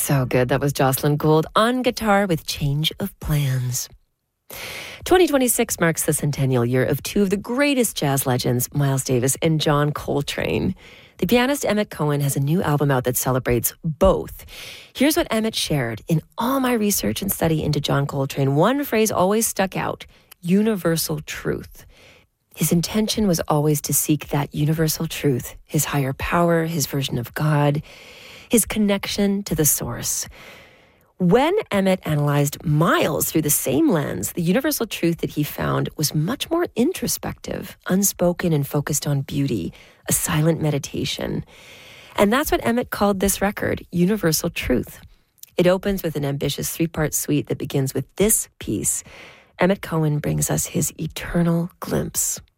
So good. That was Jocelyn Gould on guitar with Change of Plans. 2026 marks the centennial year of two of the greatest jazz legends, Miles Davis and John Coltrane. The pianist Emmett Cohen has a new album out that celebrates both. Here's what Emmett shared. In all my research and study into John Coltrane, one phrase always stuck out: universal truth. His intention was always to seek that universal truth, his higher power, his version of God, his connection to the source. When Emmett analyzed Miles through the same lens, the universal truth that he found was much more introspective, unspoken, and focused on beauty, a silent meditation. And that's what Emmett called this record, Universal Truth. It opens with an ambitious three-part suite that begins with this piece. Emmett Cohen brings us his eternal glimpse.